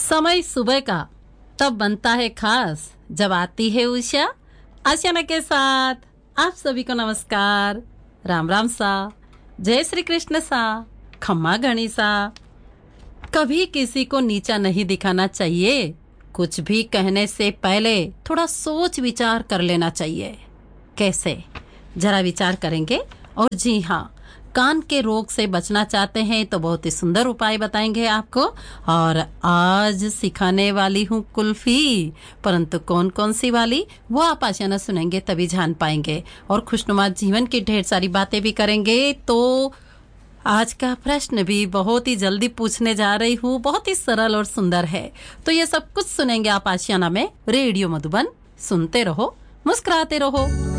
समय सुबह का तब बनता है खास जब आती है उषा। आशियाना के साथ आप सभी को नमस्कार, राम राम सा, जय श्री कृष्ण सा, खम्मा गणी सा। कभी किसी को नीचा नहीं दिखाना चाहिए। कुछ भी कहने से पहले थोड़ा सोच विचार कर लेना चाहिए। कैसे, जरा विचार करेंगे। और जी हाँ, कान के रोग से बचना चाहते हैं तो बहुत ही सुंदर उपाय बताएंगे आपको। और आज सिखाने वाली हूँ कुल्फी, परंतु कौन कौन सी वाली वो आप आशियाना सुनेंगे तभी जान पाएंगे। और खुशनुमा जीवन की ढेर सारी बातें भी करेंगे। तो आज का प्रश्न भी बहुत ही जल्दी पूछने जा रही हूँ, बहुत ही सरल और सुंदर है। तो ये सब कुछ सुनेंगे आप आशियाना में। रेडियो मधुबन, सुनते रहो, मुस्कुराते रहो।